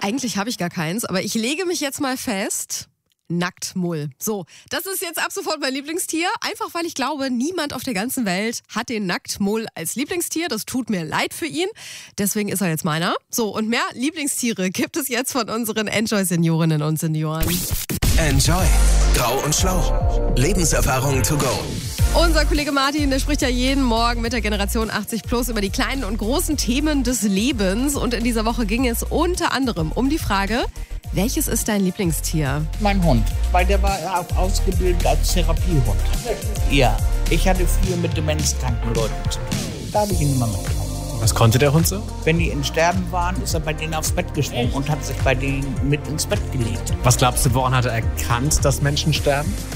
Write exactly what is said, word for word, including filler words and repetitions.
Eigentlich habe ich gar keins, aber ich lege mich jetzt mal fest. Nacktmull. So, das ist jetzt ab sofort mein Lieblingstier. Einfach weil ich glaube, niemand auf der ganzen Welt hat den Nacktmull als Lieblingstier. Das tut mir leid für ihn. Deswegen ist er jetzt meiner. So, und mehr Lieblingstiere gibt es jetzt von unseren Enjoy-Seniorinnen und Senioren. Enjoy. Grau und Schlau. Lebenserfahrung to go. Unser Kollege Martin, der spricht ja jeden Morgen mit der Generation achtzig plus über die kleinen und großen Themen des Lebens. Und in dieser Woche ging es unter anderem um die Frage, welches ist dein Lieblingstier? Mein Hund, weil der war ja auch ausgebildet als Therapiehund. Ja, ich hatte viel mit demenzkranken Leuten zu tun. Da habe ich ihn immer mitgenommen. Was konnte der Hund so? Wenn die in Sterben waren, ist er bei denen aufs Bett gesprungen und hat sich bei denen mit ins Bett gelegt. Was glaubst du, woran hat er erkannt, dass Menschen sterben?